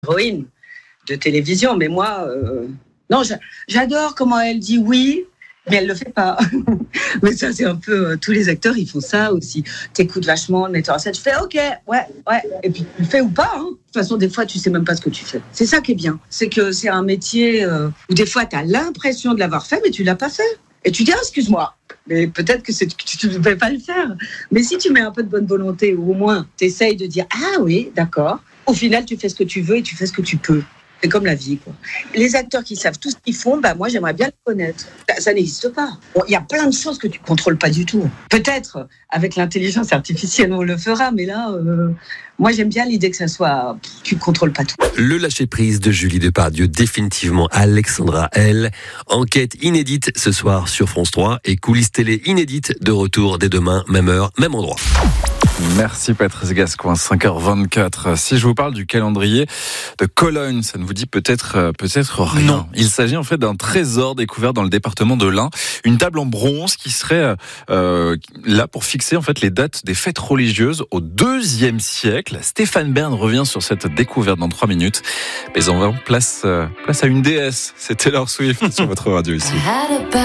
héroïne de télévision, mais moi, non, j'adore comment elle dit oui, mais elle le fait pas. Mais ça, c'est un peu tous les acteurs, ils font ça aussi. T'écoutes vachement le metteur en scène, tu fais OK, ouais, et puis tu le fais ou pas. Hein. De toute façon, des fois, tu sais même pas ce que tu fais. C'est ça qui est bien, c'est que c'est un métier où des fois, t'as l'impression de l'avoir fait, mais tu l'as pas fait. Et tu dis excuse-moi, mais peut-être que tu ne devais pas le faire. Mais si tu mets un peu de bonne volonté, ou au moins t'essayes de dire oui, d'accord. Au final, tu fais ce que tu veux et tu fais ce que tu peux. C'est comme la vie, quoi. Les acteurs qui savent tout ce qu'ils font, moi, j'aimerais bien le connaître. Ça n'existe pas. Bon, il y a plein de choses que tu contrôles pas du tout. Peut-être, avec l'intelligence artificielle, on le fera, mais là, moi, j'aime bien l'idée que ça soit... tu contrôles pas tout. Le lâcher-prise de Julie Depardieu, définitivement Alexandra L. Enquête inédite ce soir sur France 3 et coulisses télé inédite de retour dès demain, même heure, même endroit. Merci Patrice Gascoin, 5h24. Si je vous parle du calendrier de Cologne, ça ne vous dit peut-être rien. Non. Il s'agit en fait d'un trésor découvert dans le département de l'Ain, une table en bronze qui serait là pour fixer en fait les dates des fêtes religieuses au IIe siècle. Stéphane Bern revient sur cette découverte dans 3 minutes. Mais on va place à une déesse. C'est Taylor Swift sur votre radio ici.